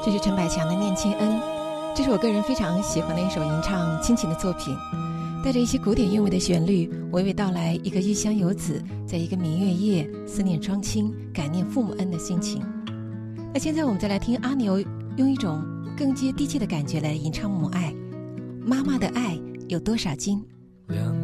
这是陈百强的《念亲恩》，这是我个人非常喜欢的一首吟唱亲情的作品，带着一些古典韵味的旋律，娓娓道来一个异乡游子在一个明月夜思念双亲、感念父母恩的心情。那现在我们再来听阿牛用一种更接地气的感觉来吟唱母爱。妈妈的爱有多少斤？ 两